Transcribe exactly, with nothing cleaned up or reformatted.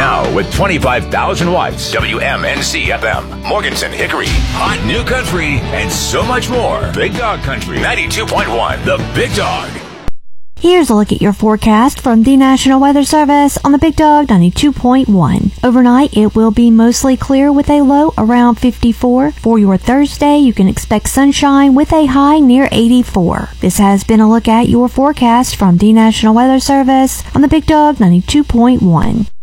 Now, with twenty-five thousand watts, W M N C F M, Morganton, Hickory, Hot New Country, and so much more. Big Dog Country, ninety-two point one, The Big Dog. Here's a look at your forecast from the National Weather Service on the Big Dog ninety-two point one. Overnight, it will be mostly clear with a low around fifty-four. For your Thursday, you can expect sunshine with a high near eighty-four. This has been a look at your forecast from the National Weather Service on the Big Dog ninety-two point one.